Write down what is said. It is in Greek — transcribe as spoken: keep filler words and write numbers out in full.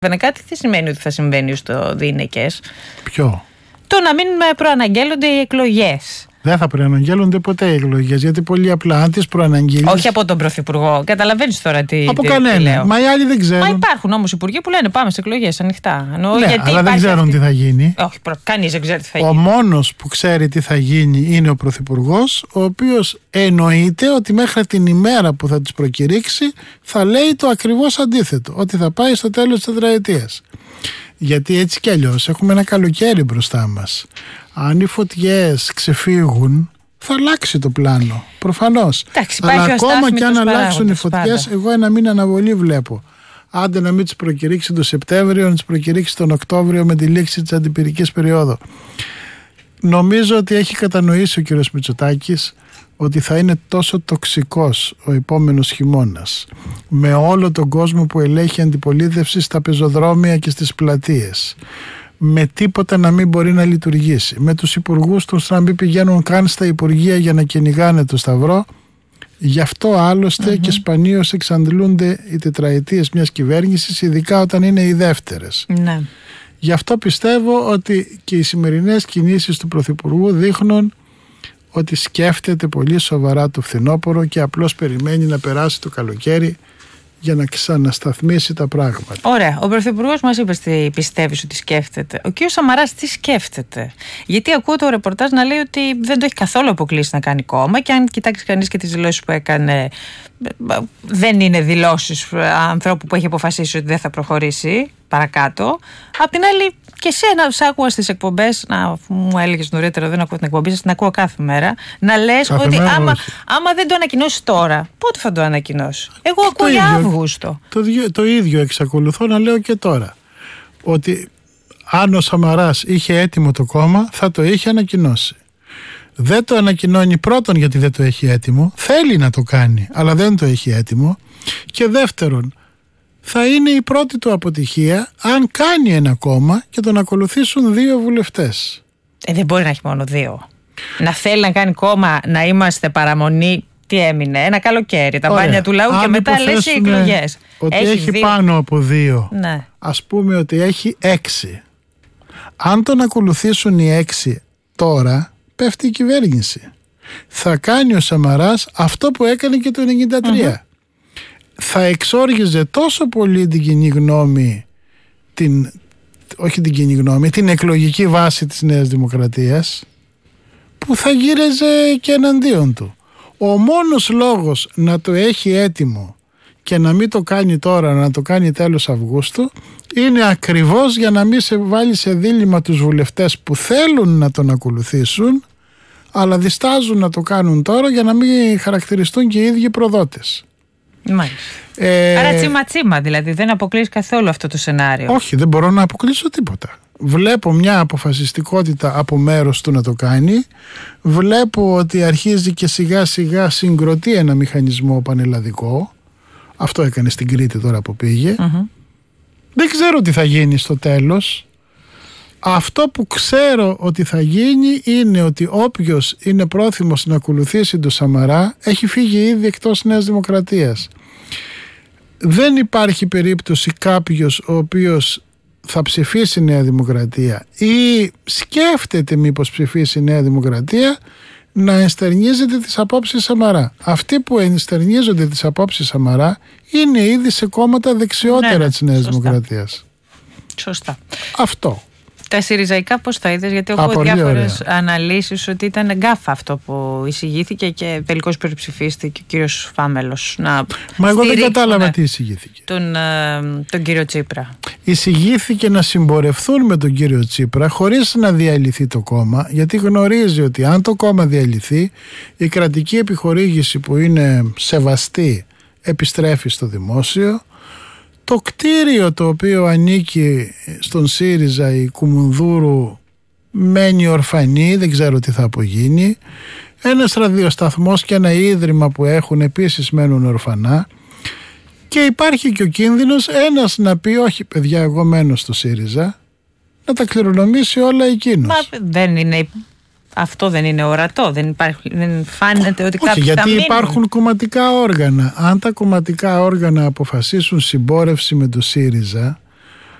Κάτι τι σημαίνει ότι θα συμβαίνει στο διηνεκές? Ποιο? Το να μην προαναγγέλλονται οι εκλογές. Δεν θα προαναγγέλλονται ποτέ οι εκλογές, γιατί πολύ απλά αν τις προαναγγείλεις. Όχι από τον Πρωθυπουργό. Καταλαβαίνεις τώρα τι. Από τι, κανένα. τι λέω. Μα οι άλλοι δεν ξέρουν. Μα υπάρχουν όμως υπουργοί που λένε πάμε σε εκλογές ανοιχτά. Εννοώ, ναι, γιατί αλλά δεν ξέρουν αυτή... τι θα γίνει. Όχι, κανείς δεν ξέρει τι θα ο γίνει. Ο μόνος που ξέρει τι θα γίνει είναι ο Πρωθυπουργός, ο οποίος εννοείται ότι μέχρι την ημέρα που θα τους προκηρύξει θα λέει το ακριβώς αντίθετο. Ότι θα πάει στο τέλος της τετραετίας. Γιατί έτσι κι αλλιώς έχουμε ένα καλοκαίρι μπροστά μας. Αν οι φωτιές ξεφύγουν, θα αλλάξει το πλάνο. Προφανώς. Εντάξει, αλλά ακόμα και αν αλλάξουν οι φωτιές, πάντα. Εγώ ένα μήνα αναβολή βλέπω. Άντε να μην τις προκηρύξει τον Σεπτέμβριο, να τις προκηρύξει τον Οκτώβριο με τη λήξη της αντιπυρικής περίοδου. Νομίζω ότι έχει κατανοήσει ο κ. Μητσοτάκης ότι θα είναι τόσο τοξικός ο επόμενος χειμώνας, με όλο τον κόσμο που ελέγχει αντιπολίτευση στα πεζοδρόμια και στις πλατείες, με τίποτα να μην μπορεί να λειτουργήσει, με τους υπουργούς τους να μην πηγαίνουν καν στα υπουργεία για να κυνηγάνε το σταυρό. Γι' αυτό άλλωστε mm-hmm. και σπανίως εξαντλούνται οι τετραετίες μιας κυβέρνησης, ειδικά όταν είναι οι δεύτερες. Ναι. Γι' αυτό πιστεύω ότι και οι σημερινές κινήσεις του Πρωθυπουργού δείχνουν ότι σκέφτεται πολύ σοβαρά το φθινόπωρο και απλώς περιμένει να περάσει το καλοκαίρι για να ξανασταθμίσει τα πράγματα. Ωραία. Ο Πρωθυπουργός μας είπε τι πιστεύεις ότι σκέφτεται. Ο κ. Σαμαράς τι σκέφτεται? Γιατί ακούω το ρεπορτάζ να λέει ότι δεν το έχει καθόλου αποκλείσει να κάνει κόμμα, και αν κοιτάξει κανείς και τις δηλώσεις που έκανε, δεν είναι δηλώσεις ανθρώπου που έχει αποφασίσει ότι δεν θα προχωρήσει παρακάτω. Απ' την άλλη, και εσένα σ' άκουγα στις εκπομπές, να μου έλεγες νωρίτερα, δεν ακούω την εκπομπή σας, την ακούω κάθε μέρα, να λες κάθε ότι μέρα, άμα, όχι. άμα δεν το ανακοινώσει τώρα, πότε θα το ανακοινώσει? Εγώ ακούω για Αύγουστο. Το, το ίδιο εξακολουθώ να λέω και τώρα. Ότι αν ο Σαμαράς είχε έτοιμο το κόμμα, θα το είχε ανακοινώσει. Δεν το ανακοινώνει πρώτον γιατί δεν το έχει έτοιμο, θέλει να το κάνει, αλλά δεν το έχει έτοιμο. Και δεύτερον, θα είναι η πρώτη του αποτυχία αν κάνει ένα κόμμα και τον ακολουθήσουν δύο βουλευτές. Ε, δεν μπορεί να έχει μόνο δύο. Να θέλει να κάνει κόμμα, να είμαστε παραμονή. Τι έμεινε? Ένα καλοκαίρι, τα Ωραία. μπάνια του λαού. Αν και μετά λες οι εκλογές. Ότι έχει, έχει δύο... πάνω από δύο. Ναι. Ας πούμε ότι έχει έξι. Αν τον ακολουθήσουν οι έξι τώρα, πέφτει η κυβέρνηση. Θα κάνει ο Σαμαράς αυτό που έκανε και το ενενήντα τρία. Mm-hmm. Θα εξόργιζε τόσο πολύ την κοινή γνώμη, την, όχι την κοινή γνώμη, την εκλογική βάση της Νέας Δημοκρατίας, που θα γύρεζε και εναντίον του. Ο μόνος λόγος να το έχει έτοιμο και να μην το κάνει τώρα, να το κάνει τέλος Αυγούστου, είναι ακριβώς για να μην σε βάλει σε δίλημμα τους βουλευτές που θέλουν να τον ακολουθήσουν, αλλά διστάζουν να το κάνουν τώρα για να μην χαρακτηριστούν και οι ίδιοι προδότες. Μάλιστα. Ε, Άρα τσίμα τσίμα, δηλαδή δεν αποκλείεις καθόλου αυτό το σενάριο? Όχι, δεν μπορώ να αποκλείσω τίποτα. Βλέπω μια αποφασιστικότητα από μέρος του να το κάνει. Βλέπω ότι αρχίζει και σιγά σιγά συγκροτεί ένα μηχανισμό πανελλαδικό. Αυτό έκανε στην Κρήτη τώρα που πήγε. Mm-hmm. Δεν ξέρω τι θα γίνει στο τέλος. Αυτό που ξέρω ότι θα γίνει είναι ότι όποιος είναι πρόθυμος να ακολουθήσει τον Σαμαρά έχει φύγει ήδη εκτός Νέας Δημοκρατίας. Δεν υπάρχει περίπτωση κάποιος ο οποίος θα ψηφίσει Νέα Δημοκρατία ή σκέφτεται μήπως ψηφίσει Νέα Δημοκρατία να ενστερνίζεται τις απόψεις Σαμαρά. Αυτοί που ενστερνίζονται τις απόψεις Σαμαρά είναι ήδη σε κόμματα δεξιότερα ναι, της Νέας σωστά. Δημοκρατίας. Σωστά. Αυτό. Τα συριζαϊκά πώς τα είδες? Γιατί έχω διάφορες αναλύσεις ότι ήταν γκάφα αυτό που εισηγήθηκε και τελικώς υπερψηφίστηκε ο κύριος Φάμελος. Να Μα εγώ δεν κατάλαβα τι εισηγήθηκε. Τον, τον κύριο Τσίπρα. Εισηγήθηκε να συμπορευθούν με τον κύριο Τσίπρα χωρίς να διαλυθεί το κόμμα, γιατί γνωρίζει ότι αν το κόμμα διαλυθεί, η κρατική επιχορήγηση που είναι σεβαστή επιστρέφει στο δημόσιο. Το κτίριο το οποίο ανήκει στον ΣΥΡΙΖΑ, η Κουμουνδούρου, μένει ορφανή, δεν ξέρω τι θα απογίνει. Ένας ραδιοσταθμός και ένα ίδρυμα που έχουν επίσης μένουν ορφανά. Και υπάρχει και ο κίνδυνος ένας να πει όχι παιδιά, εγώ μένω στο ΣΥΡΙΖΑ, να τα κληρονομήσει όλα εκείνος. Μα δεν είναι... Αυτό δεν είναι ορατό, δεν, υπάρχει, δεν φάνεται ότι κάποιοι γιατί θα μείνουν. Υπάρχουν κομματικά όργανα. Αν τα κομματικά όργανα αποφασίσουν συμπόρευση με το ΣΥΡΙΖΑ,